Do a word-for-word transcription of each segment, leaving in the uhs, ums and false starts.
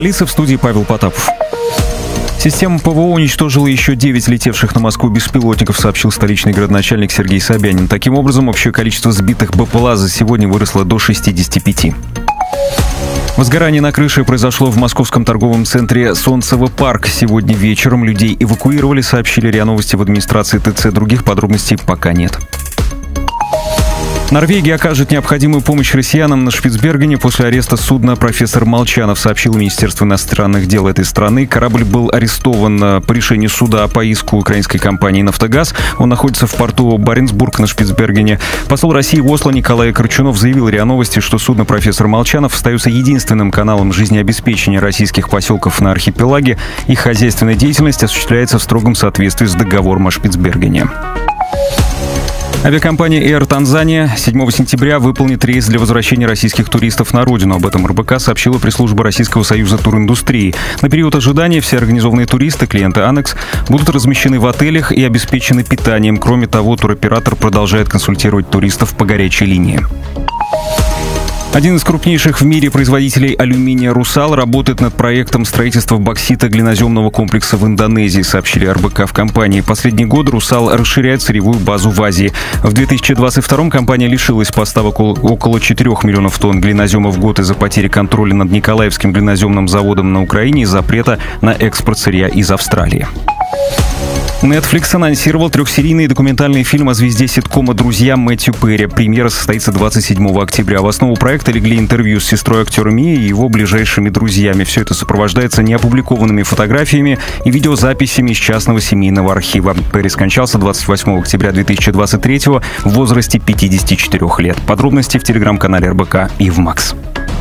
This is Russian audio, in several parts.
Лица в студии Павел Потапов. Система ПВО уничтожила еще девять летевших на Москву беспилотников, сообщил столичный градоначальник Сергей Собянин. Таким образом, общее количество сбитых БПЛА за сегодня выросло до шестидесяти пяти. Возгорание на крыше произошло в московском торговом центре «Солнцево парк». Сегодня вечером людей эвакуировали, сообщили РИА Новости в администрации ТЦ. Других подробностей пока нет. Норвегия окажет необходимую помощь россиянам на Шпицбергене после ареста судна «Профессор Молчанов», сообщило Министерство иностранных дел этой страны. Корабль был арестован по решению суда по иску украинской компании «Нафтогаз». Он находится в порту Баренцбург на Шпицбергене. Посол России в Осло Николай Корчунов заявил РИА Новости, что судно «Профессор Молчанов» остается единственным каналом жизнеобеспечения российских поселков на архипелаге. Их хозяйственная деятельность осуществляется в строгом соответствии с договором о Шпицбергене. Авиакомпания Air Tanzania седьмого сентября выполнит рейс для возвращения российских туристов на родину. Об этом РБК сообщила пресс-служба Российского союза туриндустрии. На период ожидания все организованные туристы, клиенты Анекс, будут размещены в отелях и обеспечены питанием. Кроме того, туроператор продолжает консультировать туристов по горячей линии. Один из крупнейших в мире производителей алюминия «Русал» работает над проектом строительства боксита-глиноземного комплекса в Индонезии, сообщили РБК в компании. Последний год «Русал» расширяет сырьевую базу в Азии. В две тысячи двадцать втором компания лишилась поставок около четырёх миллионов тонн глинозема в год из-за потери контроля над Николаевским глиноземным заводом на Украине и запрета на экспорт сырья из Австралии. Netflix анонсировал трехсерийный документальный фильм о звезде ситкома «Друзья» Мэтью Перри. Премьера состоится двадцать седьмого октября. В основу проекта легли интервью с сестрой актера Мии и его ближайшими друзьями. Все это сопровождается неопубликованными фотографиями и видеозаписями из частного семейного архива. Перри скончался двадцать восьмого октября две тысячи двадцать третьего в возрасте пятидесяти четырёх лет. Подробности в телеграм-канале РБК и в Макс.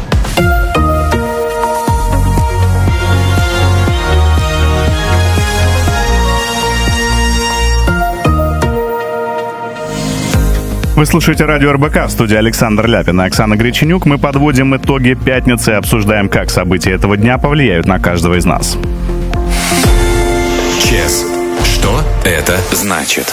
Вы слушаете радио РБК, в студии Александр Ляпин и Оксана Греченюк. Мы подводим итоги пятницы и обсуждаем, как события этого дня повлияют на каждого из нас. ЧЕС. Что это значит?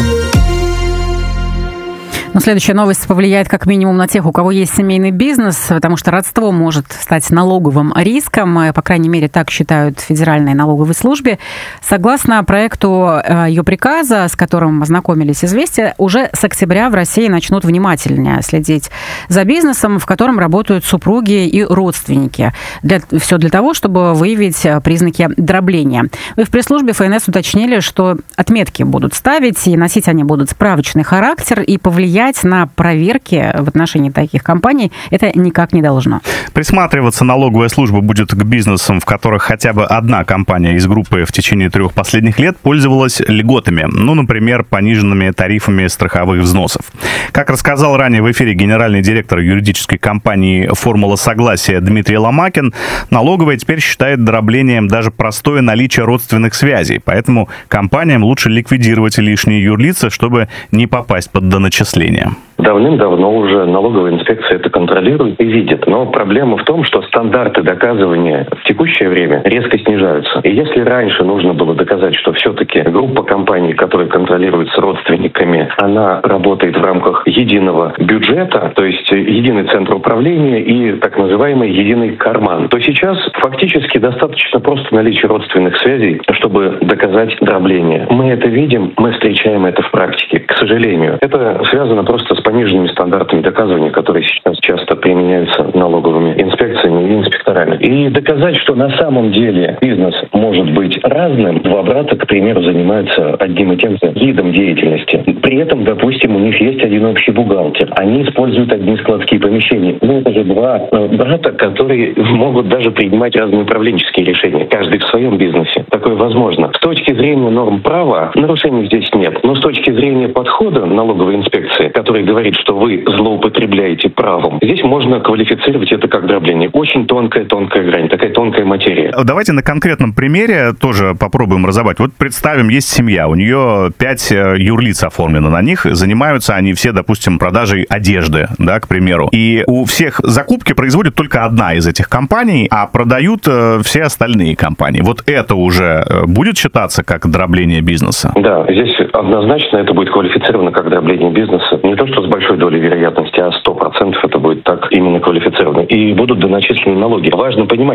Но следующая новость повлияет как минимум на тех, у кого есть семейный бизнес, потому что родство может стать налоговым риском. По крайней мере, так считают в Федеральной налоговой службе. Согласно проекту ее приказа, с которым ознакомились «Известия», уже с октября в России начнут внимательнее следить за бизнесом, в котором работают супруги и родственники. Для, все для того, чтобы выявить признаки дробления. И в пресс-службе ФНС уточнили, что отметки будут ставить, и носить они будут справочный характер, и повлиять на проверки в отношении таких компаний это никак не должно. Присматриваться налоговая служба будет к бизнесам, в которых хотя бы одна компания из группы в течение трех последних лет пользовалась льготами, ну, например, пониженными тарифами страховых взносов. Как рассказал ранее в эфире генеральный директор юридической компании «Формула согласия» Дмитрий Ломакин, налоговая теперь считает дроблением даже простое наличие родственных связей, поэтому компаниям лучше ликвидировать лишние юрлица, чтобы не попасть под доначисление. Давным-давно уже налоговая инспекция это контролирует и видит. Но проблема в том, что стандарты доказывания в текущее время резко снижаются. И если раньше нужно было доказать, что все-таки группа компаний, которые контролируются родственниками, она работает в рамках единого бюджета, то есть единый центр управления и так называемый единый карман, то сейчас фактически достаточно просто наличия родственных связей, чтобы доказать дробление. Мы это видим, мы встречаем это в практике. К сожалению, это связано просто с пониженными стандартами доказывания, которые сейчас часто применяются налоговыми инспекциями и инспекторами. И доказать, что на самом деле бизнес может быть разным, два брата, к примеру, занимаются одним и тем же видом деятельности. При этом, допустим, у них есть один общий бухгалтер. Они используют одни складские помещения. Ну, это же два брата, которые могут даже принимать разные управленческие решения, каждый в своем бизнесе. Такое возможно. С точки зрения норм права нарушений здесь нет. Но с точки зрения подхода налоговой инспекции, который говорит, что вы злоупотребляете правом, здесь можно квалифицировать это как дробление. Очень тонкая-тонкая грань, такая тонкая материя. Давайте на конкретном примере тоже попробуем разобрать. Вот представим, есть семья, у нее пять юрлиц оформлено на них, занимаются они все, допустим, продажей одежды, да, к примеру. И у всех закупки производит только одна из этих компаний, а продают все остальные компании. Вот это уже будет считаться как дробление бизнеса? Да, здесь однозначно это будет квалифицировано как дробление бизнеса. Не то, что с большой долей вероятности, а сто процентов это будет так именно квалифицировано. И будут доначислены налоги. Важно понимать, что с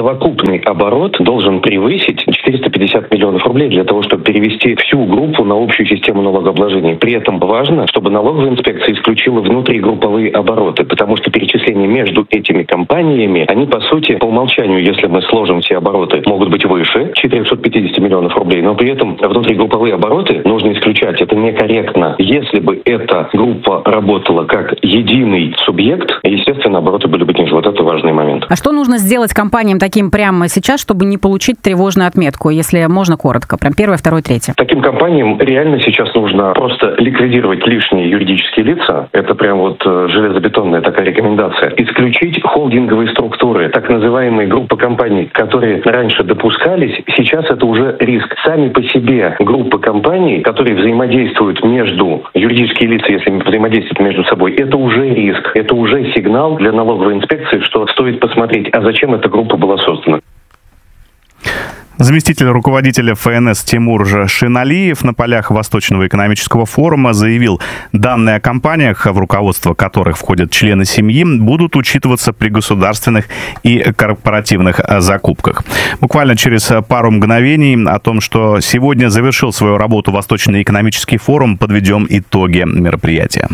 совокупный оборот должен превысить четыреста пятьдесят миллионов рублей для того, чтобы перевести всю группу на общую систему налогообложения. При этом важно, чтобы налоговая инспекция исключила внутригрупповые обороты, потому что перечисления между этими компаниями, они, по сути, по умолчанию, если мы сложим все обороты, могут быть выше четырехсот пятидесяти миллионов рублей, но при этом внутригрупповые обороты нужно исключать. Это некорректно. Если бы эта группа работала как единый субъект, естественно, обороты были бы ниже. Вот это важный момент. А что нужно сделать компаниям таким прямо сейчас, чтобы не получить тревожную отметку, если можно коротко? Прям первое, второе, третье. Таким компаниям реально сейчас нужно просто ликвидировать лишние юридические лица. Это прям вот железобетонная такая рекомендация. Исключить холдинговые структуры, так называемые группы компаний, которые раньше допускались, сейчас это уже риск. Сами по себе группы компаний, которые взаимодействуют между, юридические лица, если взаимодействуют между собой, это уже риск. Это уже сигнал для налоговой инспекции, что стоит посмотреть, а зачем эта группа была создана. Заместитель руководителя ФНС Тимур Шиналиев на полях Восточного экономического форума заявил, данные о компаниях, в руководство которых входят члены семьи, будут учитываться при государственных и корпоративных закупках. Буквально через пару мгновений о том, что сегодня завершил свою работу Восточный экономический форум, подведем итоги мероприятия.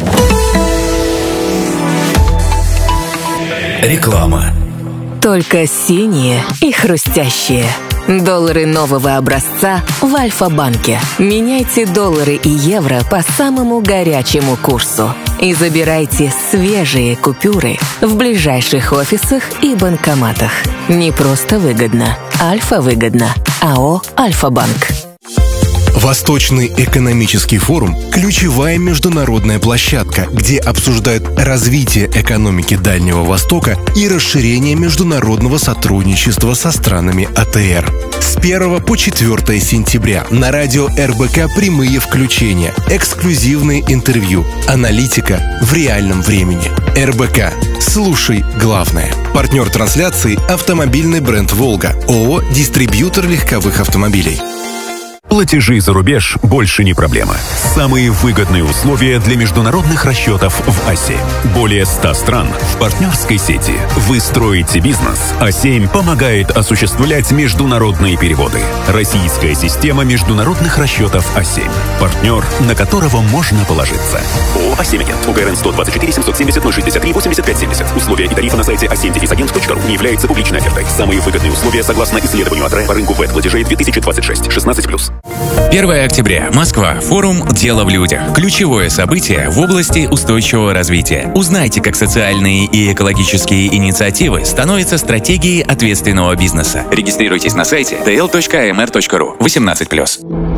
Реклама. Только синие и хрустящие. Доллары нового образца в Альфа-банке. Меняйте доллары и евро по самому горячему курсу. И забирайте свежие купюры в ближайших офисах и банкоматах. Не просто выгодно. Альфа-выгодно. АО «Альфа-банк». Восточный экономический форум – ключевая международная площадка, где обсуждают развитие экономики Дальнего Востока и расширение международного сотрудничества со странами А Т Р. С первого по четвёртое сентября на радио Эр Бэ Ка прямые включения, эксклюзивные интервью, аналитика в реальном времени. Эр Бэ Ка. Слушай главное. Партнер трансляции – автомобильный бренд «Волга», ООО «Дистрибьютор легковых автомобилей». Платежи за рубеж больше не проблема. Самые выгодные условия для международных расчетов в А семь. Более ста стран в партнерской сети. Вы строите бизнес, А семь помогает осуществлять международные переводы. Российская система международных расчетов А семь. Партнер, на которого можно положиться. ООО «А семь Агент». У Г Р Н сто двадцать четыре семьсот семьдесят ноль шестьдесят три восемьдесят пять семьдесят. Условия и тарифы на сайте а семь агент точка ру не являются публичной офертой. Самые выгодные условия согласно исследованию АТРЭ по рынку вэт-платежей две тысячи двадцать шесть. шестнадцать плюс. первое октября. Москва. Форум «Дело в людях». Ключевое событие в области устойчивого развития. Узнайте, как социальные и экологические инициативы становятся стратегией ответственного бизнеса. Регистрируйтесь на сайте ди эл точка а эм эр точка ру. восемнадцать плюс.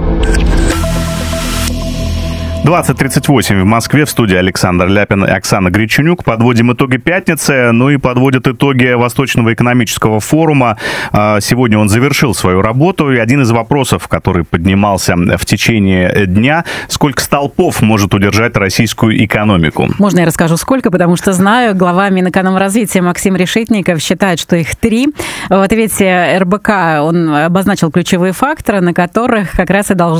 двадцать тридцать восемь в Москве, в студии Александр Ляпин и Оксана Греченюк. Подводим итоги пятницы, ну и подводят итоги Восточного экономического форума. Сегодня он завершил свою работу, и один из вопросов, который поднимался в течение дня, сколько столпов может удержать российскую экономику? Можно я расскажу, сколько, потому что знаю, глава Минэкономразвития Максим Решетников считает, что их три. В ответе Эр Бэ Ка он обозначил ключевые факторы, на которых как раз и должны